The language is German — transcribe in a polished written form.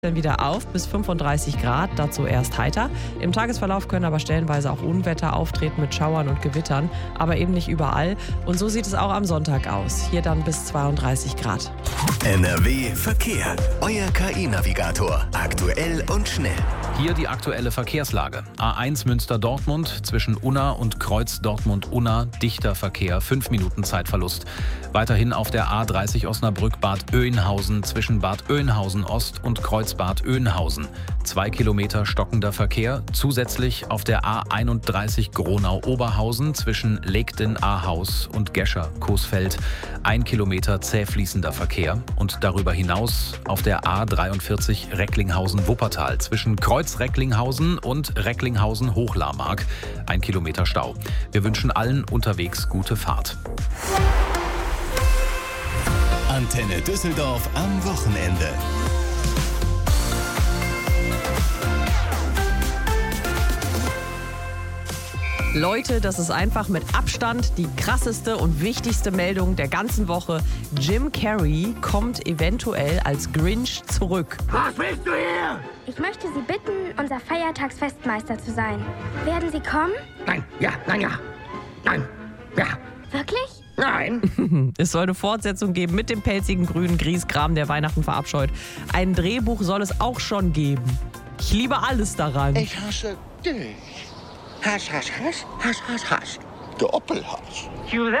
Dann wieder auf bis 35 Grad, dazu erst heiter. Im Tagesverlauf können aber stellenweise auch Unwetter auftreten mit Schauern und Gewittern, aber eben nicht überall. Und so sieht es auch am Sonntag aus. Hier dann bis 32 Grad. NRW Verkehr. Euer KI-Navigator. Aktuell und schnell. Hier die aktuelle Verkehrslage. A1 Münster-Dortmund zwischen Unna und Kreuz Dortmund-Unna. Dichter Verkehr, 5 Minuten Zeitverlust. Weiterhin auf der A30 Osnabrück-Bad Oeynhausen zwischen Bad Oeynhausen-Ost und Kreuzbad Oeynhausen. 2 Kilometer stockender Verkehr. Zusätzlich auf der A31 Gronau-Oberhausen zwischen Legden-Ahaus und Gescher-Coesfeld. 1 Kilometer zäh fließender Verkehr. Und darüber hinaus auf der A43 Recklinghausen-Wuppertal zwischen Kreuz-Recklinghausen und Recklinghausen-Hochlarmark. 1 Kilometer Stau. Wir wünschen allen unterwegs gute Fahrt. Antenne Düsseldorf am Wochenende. Leute, das ist einfach mit Abstand die krasseste und wichtigste Meldung der ganzen Woche. Jim Carrey kommt eventuell als Grinch zurück. Was willst du hier? Ich möchte Sie bitten, unser Feiertagsfestmeister zu sein. Werden Sie kommen? Nein, ja, nein, ja. Nein, ja, Wirklich? nein. Es soll eine Fortsetzung geben mit dem pelzigen grünen Grieskram, der Weihnachten verabscheut. Ein Drehbuch soll es auch schon geben. Ich liebe alles daran. Ich hasse dich. Hass, Hass, Hass, Hass, Hass, Hass. Doppelhass.